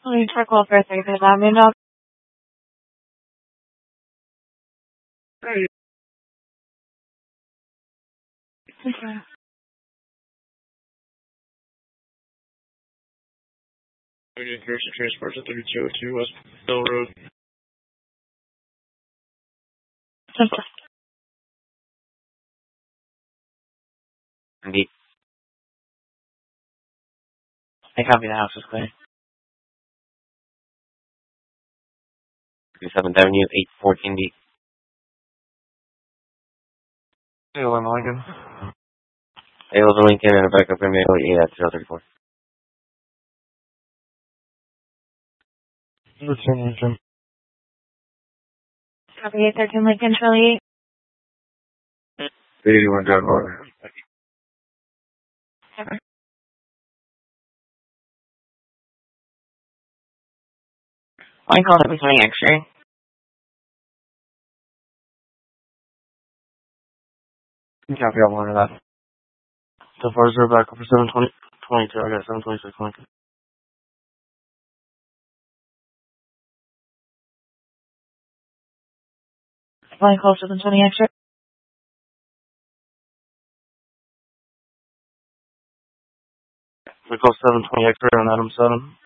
Please for call for 3 let me know. Hey. Okay. Community Transport to 3202 West Hill Road. Indeed. I copy the house is clear. 37th Avenue, 814B. Taylor Lincoln. Taylor Lincoln and a backup email 8 at 034. Return Lincoln. Copy 813 Lincoln, Charlie 8. 81 John Barber. I called it becoming X-ray. Copy all one of that. So far as back up for 722. I got 726 Lincoln. Line call 720 X-ray. We call 720 X-ray on Adam 7.